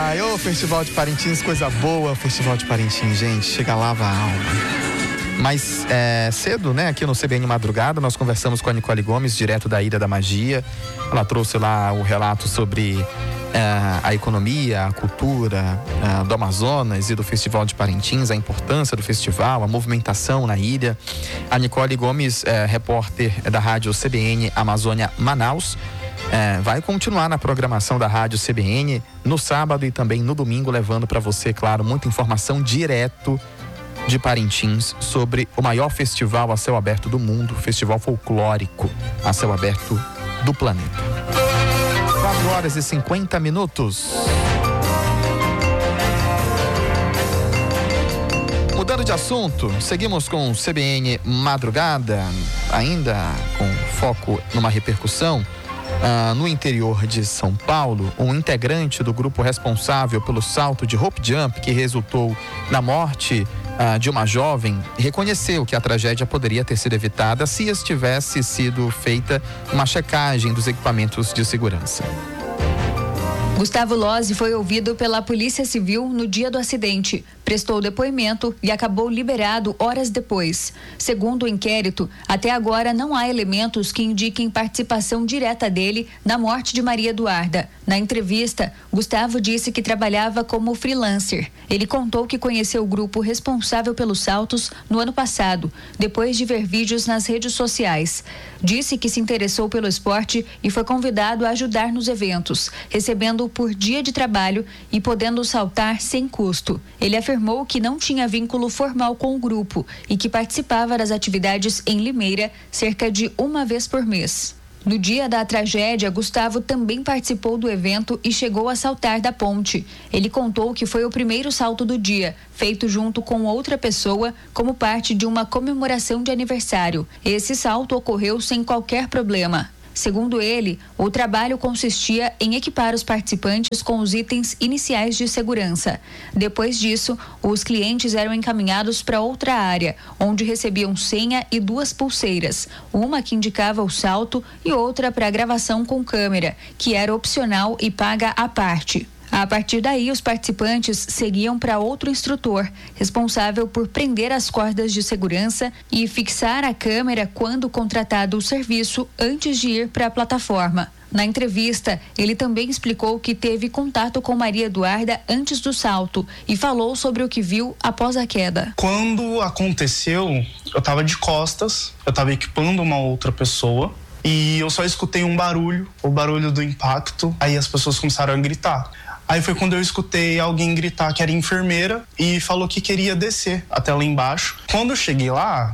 Ai, ô Festival de Parintins, coisa boa, Festival de Parintins, gente, chega lava a alma. Mas cedo, né, aqui no CBN Madrugada, nós conversamos com a Nicole Gomes, direto da Ilha da Magia. Ela trouxe lá o relato sobre a economia, a cultura do Amazonas e do Festival de Parintins, a importância do festival, a movimentação na ilha. A Nicole Gomes, repórter da rádio CBN Amazônia Manaus, vai continuar na programação da rádio CBN no sábado e também no domingo, levando para você, claro, muita informação direto de Parintins sobre o maior festival a céu aberto do mundo, festival folclórico a céu aberto do planeta. 4h50. Mudando de assunto, seguimos com o CBN Madrugada, ainda com foco numa repercussão. No interior de São Paulo, um integrante do grupo responsável pelo salto de rope jump que resultou na morte de uma jovem reconheceu que a tragédia poderia ter sido evitada se tivesse sido feita uma checagem dos equipamentos de segurança. Gustavo Lozzi foi ouvido pela Polícia Civil no dia do acidente, prestou depoimento e acabou liberado horas depois. Segundo o inquérito, até agora não há elementos que indiquem participação direta dele na morte de Maria Eduarda. Na entrevista, Gustavo disse que trabalhava como freelancer. Ele contou que conheceu o grupo responsável pelos saltos no ano passado, depois de ver vídeos nas redes sociais. Disse que se interessou pelo esporte e foi convidado a ajudar nos eventos, recebendo por dia de trabalho e podendo saltar sem custo. Ele afirmou que não tinha vínculo formal com o grupo e que participava das atividades em Limeira cerca de uma vez por mês. No dia da tragédia, Gustavo também participou do evento e chegou a saltar da ponte. Ele contou que foi o primeiro salto do dia, feito junto com outra pessoa, como parte de uma comemoração de aniversário. Esse salto ocorreu sem qualquer problema. Segundo ele, o trabalho consistia em equipar os participantes com os itens iniciais de segurança. Depois disso, os clientes eram encaminhados para outra área, onde recebiam senha e 2 pulseiras, uma que indicava o salto e outra para gravação com câmera, que era opcional e paga à parte. A partir daí, os participantes seguiam para outro instrutor, responsável por prender as cordas de segurança e fixar a câmera quando contratado o serviço antes de ir para a plataforma. Na entrevista, ele também explicou que teve contato com Maria Eduarda antes do salto e falou sobre o que viu após a queda. Quando aconteceu, eu estava de costas, eu estava equipando uma outra pessoa e eu só escutei um barulho, o barulho do impacto, aí as pessoas começaram a gritar. Aí foi quando eu escutei alguém gritar que era enfermeira e falou que queria descer até lá embaixo. Quando eu cheguei lá,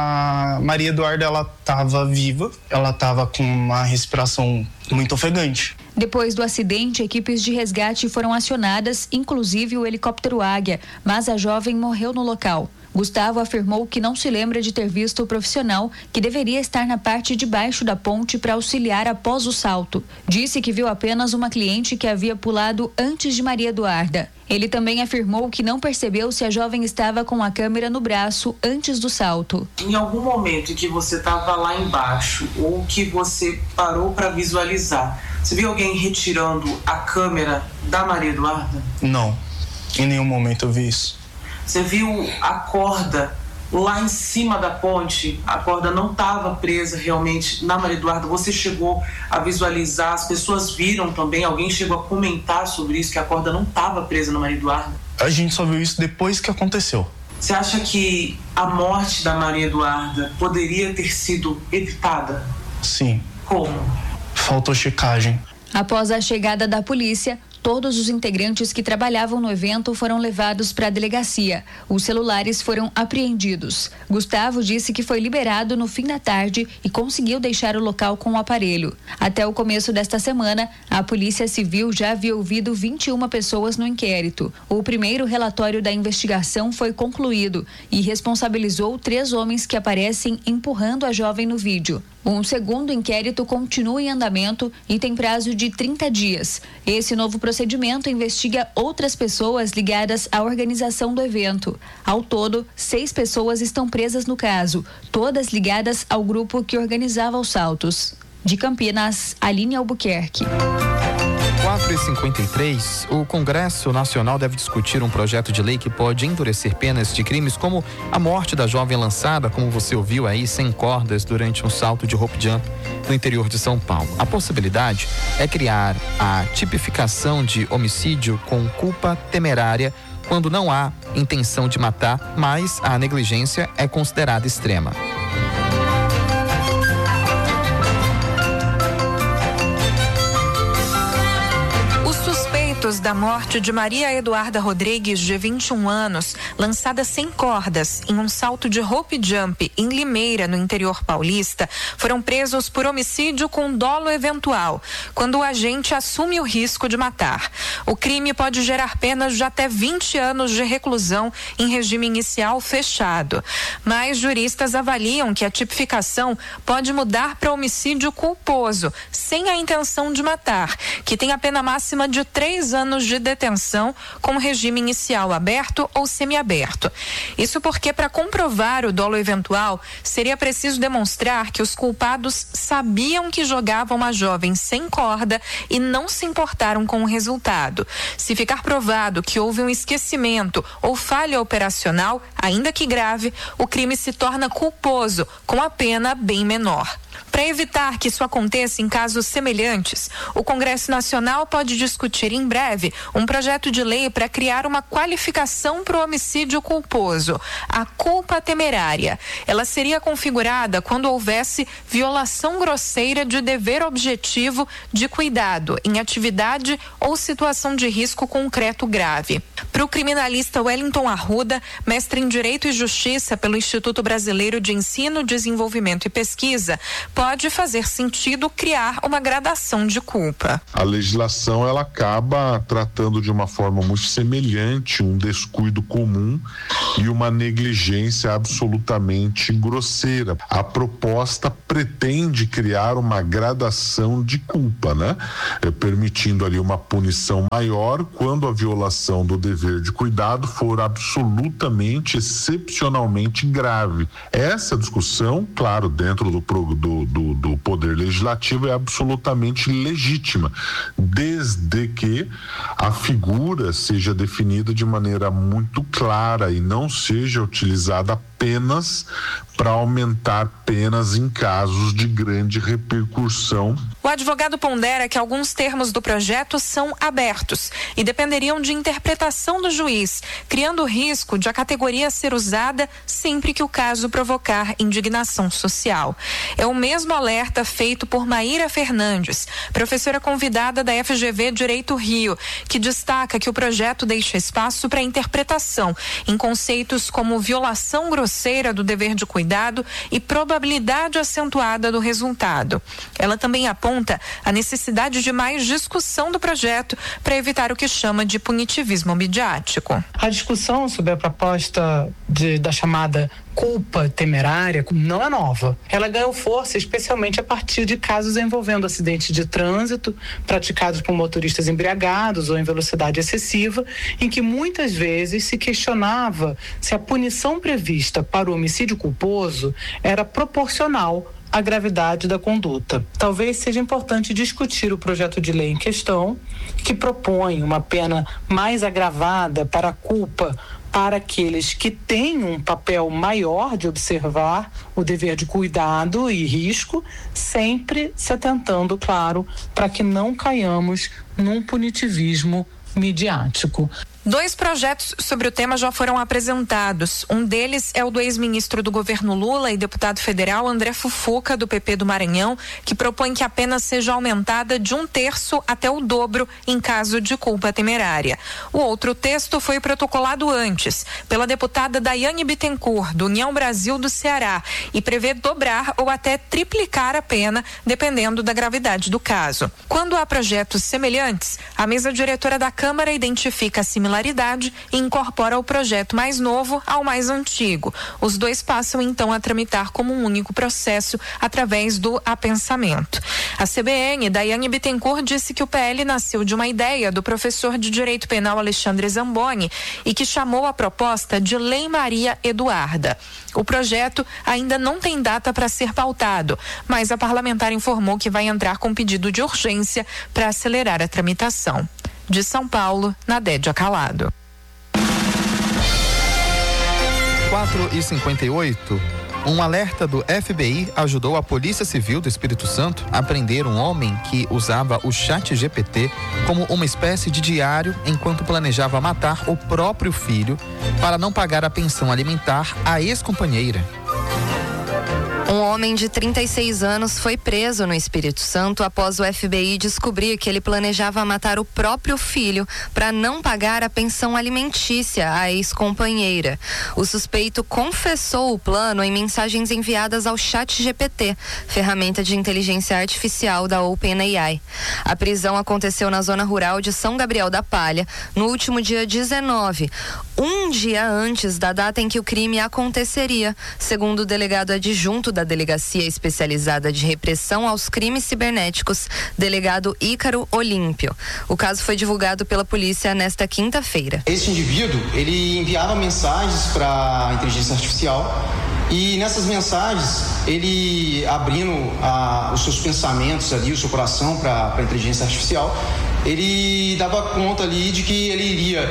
a Maria Eduarda, ela estava viva, ela estava com uma respiração muito ofegante. Depois do acidente, equipes de resgate foram acionadas, inclusive o helicóptero Águia, mas a jovem morreu no local. Gustavo afirmou que não se lembra de ter visto o profissional que deveria estar na parte de baixo da ponte para auxiliar após o salto. Disse que viu apenas uma cliente que havia pulado antes de Maria Eduarda. Ele também afirmou que não percebeu se a jovem estava com a câmera no braço antes do salto. Em algum momento em que você estava lá embaixo ou que você parou para visualizar, você viu alguém retirando a câmera da Maria Eduarda? Não, em nenhum momento eu vi isso. Você viu a corda lá em cima da ponte? A corda não estava presa realmente na Maria Eduarda. Você chegou a visualizar, as pessoas viram também, alguém chegou a comentar sobre isso, que a corda não estava presa na Maria Eduarda? A gente só viu isso depois que aconteceu. Você acha que a morte da Maria Eduarda poderia ter sido evitada? Sim. Como? Faltou checagem. Após a chegada da polícia, todos os integrantes que trabalhavam no evento foram levados para a delegacia. Os celulares foram apreendidos. Gustavo disse que foi liberado no fim da tarde e conseguiu deixar o local com o aparelho. Até o começo desta semana, a Polícia Civil já havia ouvido 21 pessoas no inquérito. O primeiro relatório da investigação foi concluído e responsabilizou 3 homens que aparecem empurrando a jovem no vídeo. Um segundo inquérito continua em andamento e tem prazo de 30 dias. Esse novo procedimento investiga outras pessoas ligadas à organização do evento. Ao todo, 6 pessoas estão presas no caso, todas ligadas ao grupo que organizava os saltos. De Campinas, Aline Albuquerque. 9h53, o Congresso Nacional deve discutir um projeto de lei que pode endurecer penas de crimes como a morte da jovem lançada, como você ouviu aí, sem cordas durante um salto de rope jump no interior de São Paulo. A possibilidade é criar a tipificação de homicídio com culpa temerária quando não há intenção de matar, mas a negligência é considerada extrema. Da morte de Maria Eduarda Rodrigues, de 21 anos, lançada sem cordas em um salto de rope jump em Limeira, no interior paulista, foram presos por homicídio com dolo eventual, quando o agente assume o risco de matar. O crime pode gerar penas de até 20 anos de reclusão em regime inicial fechado. Mas juristas avaliam que a tipificação pode mudar para homicídio culposo, sem a intenção de matar, que tem a pena máxima de 3 anos de detenção com regime inicial aberto ou semiaberto. Isso porque, para comprovar o dolo eventual, seria preciso demonstrar que os culpados sabiam que jogavam a jovem sem corda e não se importaram com o resultado. Se ficar provado que houve um esquecimento ou falha operacional, ainda que grave, o crime se torna culposo, com a pena bem menor. Para evitar que isso aconteça em casos semelhantes, o Congresso Nacional pode discutir em breve um projeto de lei para criar uma qualificação para o homicídio culposo, a culpa temerária. Ela seria configurada quando houvesse violação grosseira de dever objetivo de cuidado em atividade ou situação de risco concreto grave. Para o criminalista Wellington Arruda, mestre em Direito e Justiça pelo Instituto Brasileiro de Ensino, Desenvolvimento e Pesquisa, pode fazer sentido criar uma gradação de culpa. A legislação ela acaba tratando de uma forma muito semelhante um descuido comum e uma negligência absolutamente grosseira. A proposta pretende criar uma gradação de culpa, né? Permitindo ali uma punição maior quando a violação do dever de cuidado for absolutamente, excepcionalmente grave. Essa discussão, claro, dentro do Poder Legislativo é absolutamente legítima, desde que a figura seja definida de maneira muito clara e não seja utilizada apenas para aumentar penas em casos de grande repercussão. O advogado pondera que alguns termos do projeto são abertos e dependeriam de interpretação do juiz, criando o risco de a categoria ser usada sempre que o caso provocar indignação social. É o mesmo alerta feito por Maíra Fernandes, professora convidada da FGV Direito Rio, que destaca que o projeto deixa espaço para interpretação em conceitos como violação grosseira do dever de cuidado e probabilidade acentuada do resultado. Ela também aponta a necessidade de mais discussão do projeto para evitar o que chama de punitivismo midiático. A discussão sobre a proposta da chamada culpa temerária não é nova. Ela ganhou força especialmente a partir de casos envolvendo acidentes de trânsito praticados por motoristas embriagados ou em velocidade excessiva, em que muitas vezes se questionava se a punição prevista para o homicídio culposo era proporcional à gravidade da conduta. Talvez seja importante discutir o projeto de lei em questão, que propõe uma pena mais agravada para a culpa para aqueles que têm um papel maior de observar o dever de cuidado e risco, sempre se atentando, claro, para que não caiamos num punitivismo midiático. 2 projetos sobre o tema já foram apresentados. Um deles é o do ex-ministro do governo Lula e deputado federal André Fufuca, do PP do Maranhão, que propõe que a pena seja aumentada de 1/3 até o dobro em caso de culpa temerária. O outro texto foi protocolado antes, pela deputada Daiane Bittencourt, do União Brasil do Ceará, e prevê dobrar ou até triplicar a pena, dependendo da gravidade do caso. Quando há projetos semelhantes, a mesa diretora da Câmara identifica a similaridade similaridade e incorpora o projeto mais novo ao mais antigo. Os dois passam então a tramitar como um único processo através do apensamento. A CBN, Daiane Bittencourt, disse que o PL nasceu de uma ideia do professor de Direito Penal Alexandre Zamboni e que chamou a proposta de Lei Maria Eduarda. O projeto ainda não tem data para ser pautado, mas a parlamentar informou que vai entrar com pedido de urgência para acelerar a tramitação. De São Paulo, Nadédia Calado. 4h58. Um alerta do FBI ajudou a Polícia Civil do Espírito Santo a prender um homem que usava o ChatGPT como uma espécie de diário enquanto planejava matar o próprio filho para não pagar a pensão alimentar à ex-companheira. Um homem de 36 anos foi preso no Espírito Santo após o FBI descobrir que ele planejava matar o próprio filho para não pagar a pensão alimentícia à ex-companheira. O suspeito confessou o plano em mensagens enviadas ao ChatGPT, ferramenta de inteligência artificial da OpenAI. A prisão aconteceu na zona rural de São Gabriel da Palha no último dia 19, um dia antes da data em que o crime aconteceria, segundo o delegado adjunto da Delegacia Especializada de Repressão aos Crimes Cibernéticos, delegado Ícaro Olímpio. O caso foi divulgado pela polícia nesta quinta-feira. Esse indivíduo, ele enviava mensagens para a inteligência artificial e nessas mensagens, ele abrindo os seus pensamentos ali, o seu coração para a inteligência artificial, ele dava conta ali de que ele iria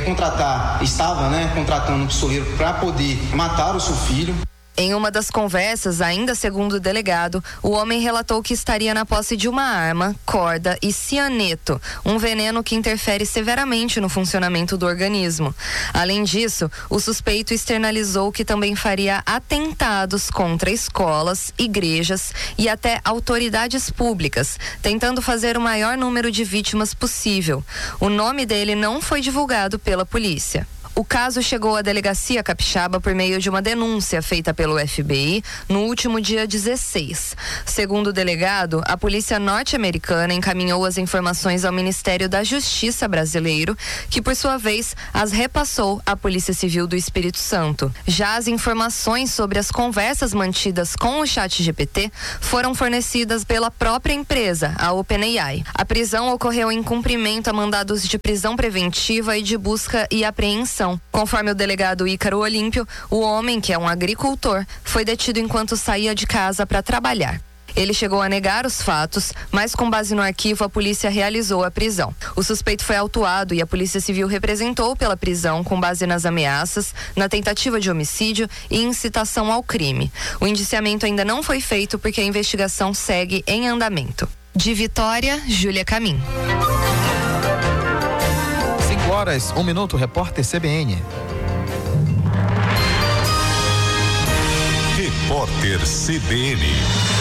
estava contratando um pistoleiro para poder matar o seu filho. Em uma das conversas, ainda segundo o delegado, o homem relatou que estaria na posse de uma arma, corda e cianeto, um veneno que interfere severamente no funcionamento do organismo. Além disso, o suspeito externalizou que também faria atentados contra escolas, igrejas e até autoridades públicas, tentando fazer o maior número de vítimas possível. O nome dele não foi divulgado pela polícia. O caso chegou à Delegacia Capixaba por meio de uma denúncia feita pelo FBI no último dia 16. Segundo o delegado, a polícia norte-americana encaminhou as informações ao Ministério da Justiça brasileiro, que por sua vez as repassou à Polícia Civil do Espírito Santo. Já as informações sobre as conversas mantidas com o ChatGPT foram fornecidas pela própria empresa, a OpenAI. A prisão ocorreu em cumprimento a mandados de prisão preventiva e de busca e apreensão. Conforme o delegado Ícaro Olímpio, o homem, que é um agricultor, foi detido enquanto saía de casa para trabalhar. Ele chegou a negar os fatos, mas com base no arquivo a polícia realizou a prisão. O suspeito foi autuado e a Polícia Civil representou pela prisão com base nas ameaças, na tentativa de homicídio e incitação ao crime. O indiciamento ainda não foi feito porque a investigação segue em andamento. De Vitória, Júlia Camim. 5h, 1 minuto, repórter CBN. Repórter CBN.